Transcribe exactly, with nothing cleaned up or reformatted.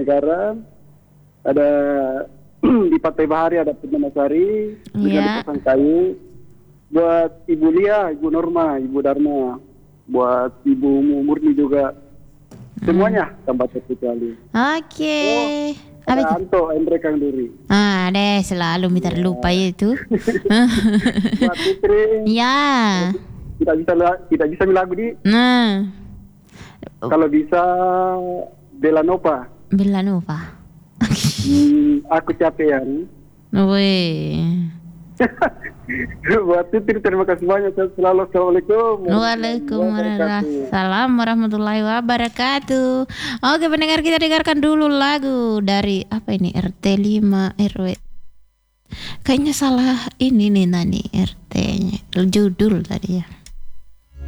Negara, ada di Pantai Bahari ada Purnamasari, Iya. di Kayu. Buat Ibu Lia, Ibu Norma, Ibu Dharma, buat Ibu Murni juga. Semuanya tanpa terkecuali. Oke. Oh, Apa itu? ada Anto, Andre Kang Duri. Ah, deh selalu minta lupa itu. Buat Putri, Ya. tidak bisa la- tidak bisa lagu di. Nah, Kalau bisa Bella Nova. Belanova. Hmm, aku capean. Wih. Buat Putri, terima kasih banyak. Selalu Assalamualaikum. Waalaikumsalam warahmatullahi wabarakatuh. Oke, pendengar, kita dengarkan dulu lagu dari apa ini, R T lima R W. Kayaknya salah ini nih Nani, R T-nya. Judul tadi ya.